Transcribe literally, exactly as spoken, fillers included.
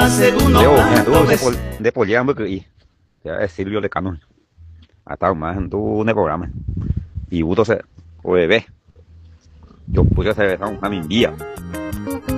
segundo Leo, plan, mira, tú doble. de, pol, de polea muy que ya es Silvio de Cano. Hasta más en tu de programa. Y Uto se, o bebé. Yo puse ese besón a mi envía.